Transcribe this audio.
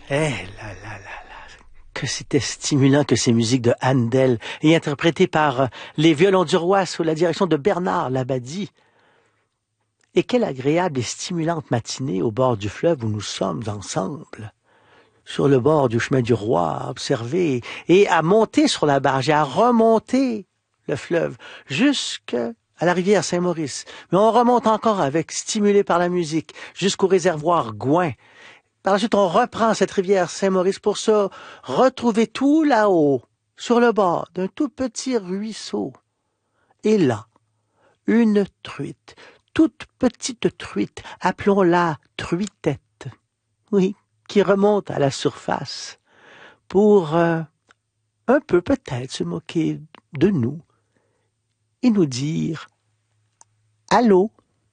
Eh là là là là, que c'était stimulant que ces musiques de Handel et interprétées par les violons du roi sous la direction de Bernard Labadie. Et quelle agréable et stimulante matinée au bord du fleuve où nous sommes ensemble, sur le bord du chemin du roi, à observer et à monter sur la barge et à remonter le fleuve jusqu'à la rivière Saint-Maurice. Mais on remonte encore avec, stimulé par la musique, jusqu'au réservoir Gouin. Par la suite, on reprend cette rivière Saint-Maurice pour se retrouver tout là-haut, sur le bord d'un tout petit ruisseau. Et là, une truite, toute petite truite, appelons-la truitette, oui, qui remonte à la surface pour un peu peut-être se moquer de nous et nous dire « Allô ».